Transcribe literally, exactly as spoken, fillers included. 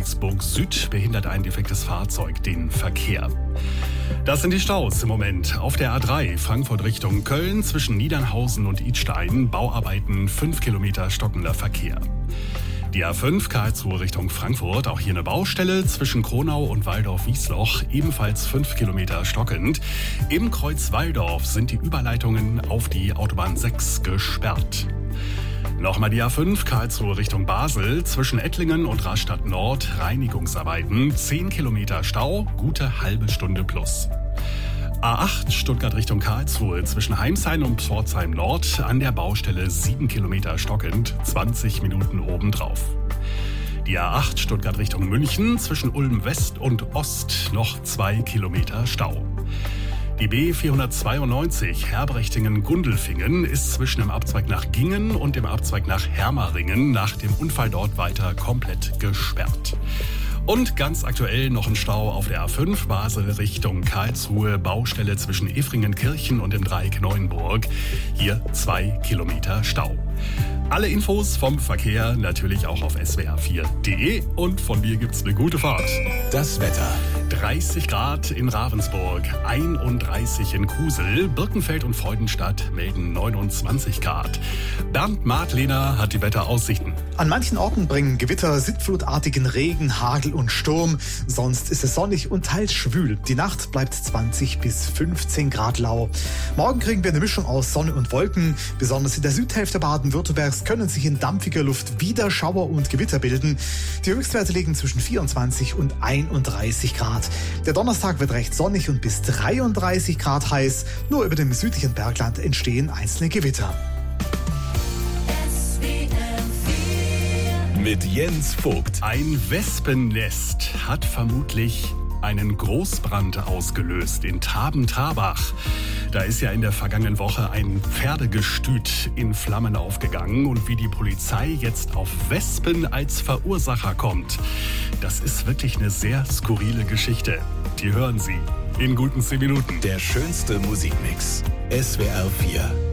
Ravensburg Süd behindert ein defektes Fahrzeug den Verkehr. Das sind die Staus im Moment. Auf der A drei Frankfurt Richtung Köln zwischen Niedernhausen und Idstein Bauarbeiten fünf Kilometer stockender Verkehr. Die A fünf Karlsruhe Richtung Frankfurt, auch hier eine Baustelle zwischen Kronau und Walldorf-Wiesloch, ebenfalls fünf Kilometer stockend. Im Kreuz Walldorf sind die Überleitungen auf die Autobahn sechs gesperrt. Nochmal die A fünf Karlsruhe Richtung Basel, zwischen Ettlingen und Rastatt Nord Reinigungsarbeiten, zehn Kilometer Stau, gute halbe Stunde plus. A acht Stuttgart Richtung Karlsruhe, zwischen Heimsheim und Pforzheim Nord, an der Baustelle sieben Kilometer stockend, zwanzig Minuten obendrauf. Die A acht Stuttgart Richtung München, zwischen Ulm West und Ost noch zwei Kilometer Stau. Die B vierhundertzweiundneunzig Herbrechtingen-Gundelfingen ist zwischen dem Abzweig nach Gingen und dem Abzweig nach Hermaringen nach dem Unfall dort weiter komplett gesperrt. Und ganz aktuell noch ein Stau auf der A fünf Basel Richtung Karlsruhe, Baustelle zwischen Efringenkirchen und dem Dreieck Neuenburg. Hier zwei Kilometer Stau. Alle Infos vom Verkehr natürlich auch auf S W R vier punkt de und von mir gibt's eine gute Fahrt. Das Wetter. dreißig Grad in Ravensburg, einunddreißig in Kusel, Birkenfeld und Freudenstadt melden neunundzwanzig Grad. Bernd Martlehner hat die Wetteraussichten. An manchen Orten bringen Gewitter sinnflutartigen Regen, Hagel und Sturm. Sonst ist es sonnig und teils schwül. Die Nacht bleibt zwanzig bis fünfzehn Grad lau. Morgen kriegen wir eine Mischung aus Sonne und Wolken. Besonders in der Südhälfte Baden-Württembergs können sich in dampfiger Luft wieder Schauer und Gewitter bilden. Die Höchstwerte liegen zwischen vierundzwanzig und einunddreißig Grad. Der Donnerstag wird recht sonnig und bis dreiunddreißig Grad heiß. Nur über dem südlichen Bergland entstehen einzelne Gewitter. Mit Jens Vogt. Ein Wespennest hat vermutlich einen Großbrand ausgelöst in Traben-Trabach. Da ist ja in der vergangenen Woche ein Pferdegestüt in Flammen aufgegangen und wie die Polizei jetzt auf Wespen als Verursacher kommt, das ist wirklich eine sehr skurrile Geschichte. Die hören Sie in guten zehn Minuten. Der schönste Musikmix. S W R vier.